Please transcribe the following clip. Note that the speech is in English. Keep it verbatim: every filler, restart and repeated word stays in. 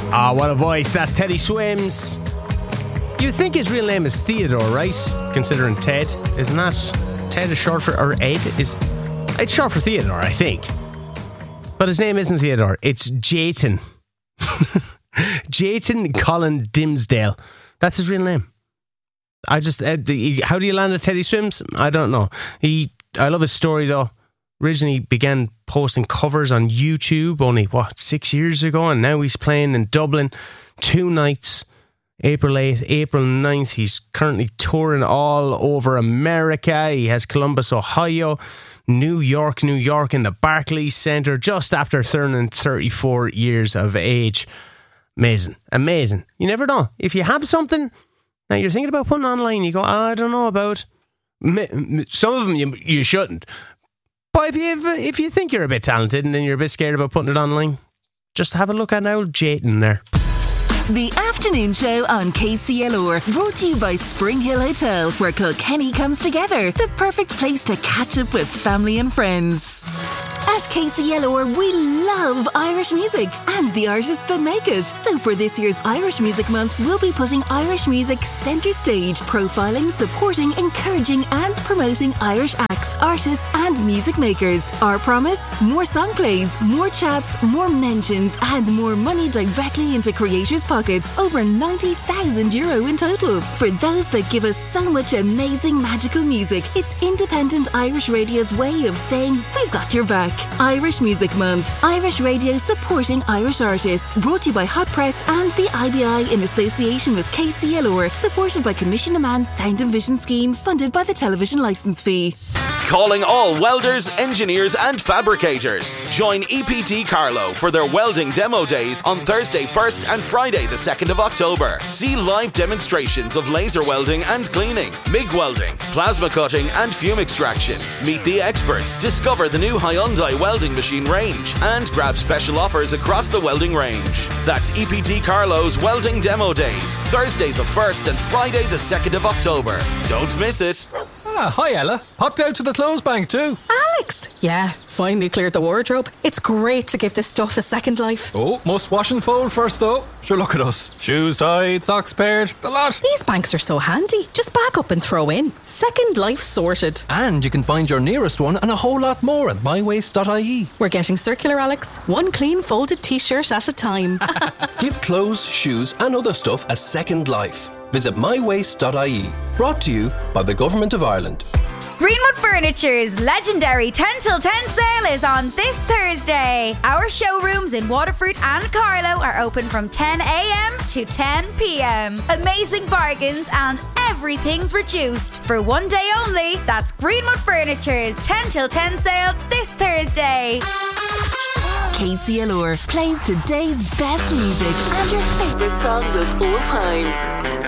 Ah, what a voice. That's Teddy Swims. You'd think his real name is Theodore, right? Considering Ted. Isn't that? Ted is short for, or Ed is, it's short for Theodore, I think. But his name isn't Theodore. It's Jayton. Jayton Colin Dimsdale. That's his real name. I just, uh, how do you land at Teddy Swims? I don't know. He, I love his story though. Originally began posting covers on YouTube only, what, six years ago, and now he's playing in Dublin two nights, April eighth, April ninth. He's currently touring all over America. He has Columbus, Ohio, New York, New York in the Barclays Centre just after turning thirty-four years of age. Amazing, amazing. You never know. If you have something that you're thinking about putting online, you go, oh, I don't know about. Some of them you, you shouldn't. But if you if you think you're a bit talented and then you're a bit scared about putting it online, just have a look at old Jayton there. The afternoon show on K C L R, brought to you by Spring Hill Hotel, where Kilkenny comes together. The perfect place to catch up with family and friends. At K C L R, we love Irish music and the artists that make it. So for this year's Irish Music Month, we'll be putting Irish music centre stage, profiling, supporting, encouraging and promoting Irish acts, artists and music makers. Our promise? More song plays, more chats, more mentions and more money directly into creators' pockets. Over ninety thousand euro in total. For those that give us so much amazing magical music, it's independent Irish radio's way of saying we've got your back. Irish Music Month. Irish Radio supporting Irish artists. Brought to you by Hot Press and the I B I in association with K C L R. Supported by Commission a Man's Sound and Vision Scheme, funded by the television licence fee. Calling all welders, engineers and fabricators. Join E P T Carlow for their welding demo days on Thursday first and Friday the second of October. See live demonstrations of laser welding and cleaning, M I G welding, plasma cutting and fume extraction. Meet the experts, discover the new Hyundai welding machine range and grab special offers across the welding range. That's E P T Carlow's Welding Demo Days, Thursday the first and Friday the second of October. Don't miss it. Ah, hi Ella. Popped out to the clothes bank too. Alex! Yeah, finally cleared the wardrobe. It's great to give this stuff a second life. Oh, must wash and fold first though. Sure, look at us. Shoes tied, socks paired, the lot. These banks are so handy. Just back up and throw in. Second life sorted. And you can find your nearest one and a whole lot more at my waste dot I E. We're getting circular, Alex. One clean folded t-shirt at a time. Give clothes, shoes and other stuff a second life. Visit my waste dot I E. Brought to you by the Government of Ireland. Greenwood Furniture's legendary ten till ten sale is on this Thursday. Our showrooms in Waterford and Carlow are open from ten a.m. to ten p.m. Amazing bargains and everything's reduced. For one day only, that's Greenwood Furniture's ten till ten sale this Thursday. K C L R plays today's best music and your favourite songs of all time.